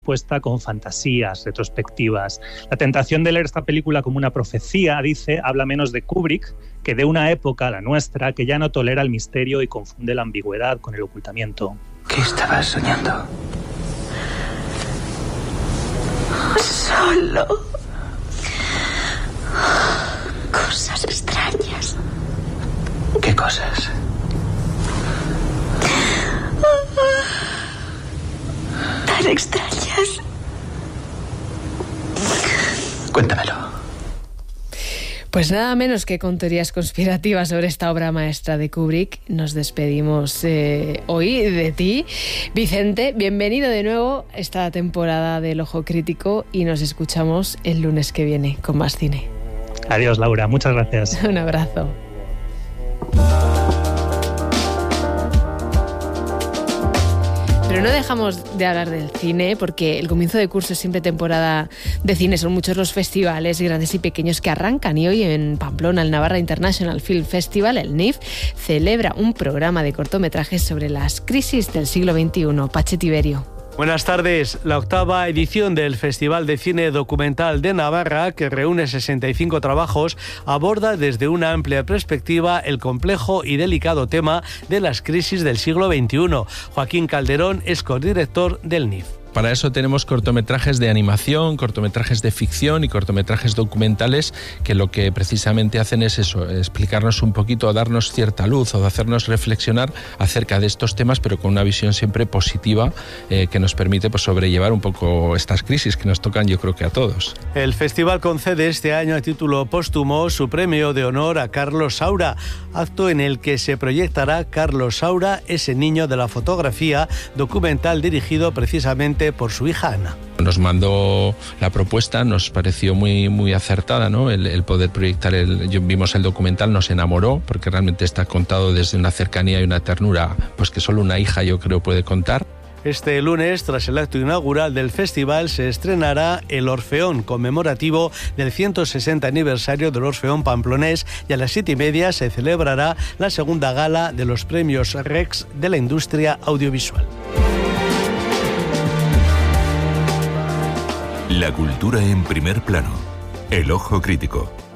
expuesta con fantasías, retrospectivas. La tentación de leer esta película como una profecía, dice, habla menos de Kubrick que de una época, la nuestra, que ya no tolera el misterio y confunde la ambigüedad con el ocultamiento. ¿Qué estabas soñando? Solo cosas extrañas. ¿Qué cosas? Tan extrañas. Cuéntamelo. Pues nada menos que con teorías conspirativas sobre esta obra maestra de Kubrick. Nos despedimos hoy de ti, Vicente. Bienvenido de nuevo a esta temporada del Ojo Crítico y nos escuchamos el lunes que viene con más cine. Adiós, Laura. Muchas gracias. Un abrazo. Pero no dejamos de hablar del cine porque el comienzo de curso es siempre temporada de cine. Son muchos los festivales grandes y pequeños que arrancan y hoy en Pamplona el Navarra International Film Festival, el NIF, celebra un programa de cortometrajes sobre las crisis del siglo XXI. Pache Tiberio. Buenas tardes. La octava edición del Festival de Cine Documental de Navarra, que reúne 65 trabajos, aborda desde una amplia perspectiva el complejo y delicado tema de las crisis del siglo XXI. Joaquín Calderón es codirector del NIF. Para eso tenemos cortometrajes de animación, cortometrajes de ficción y cortometrajes documentales que lo que precisamente hacen es eso, explicarnos un poquito, darnos cierta luz o hacernos reflexionar acerca de estos temas, pero con una visión siempre positiva que nos permite pues, sobrellevar un poco estas crisis que nos tocan yo creo que a todos. El festival concede este año a título póstumo su premio de honor a Carlos Saura, acto en el que se proyectará Carlos Saura, ese niño de la fotografía, documental dirigido precisamente por su hija Ana. Nos mandó la propuesta, nos pareció muy acertada, ¿no? El poder proyectar, vimos el documental, nos enamoró, porque realmente está contado desde una cercanía y una ternura pues que solo una hija yo creo puede contar. Este lunes, tras el acto inaugural del festival, se estrenará El Orfeón, conmemorativo del 160 aniversario del Orfeón pamplonés, y a las 7:30 se celebrará la segunda gala de los premios Rex de la industria audiovisual. La cultura en primer plano. El Ojo Crítico.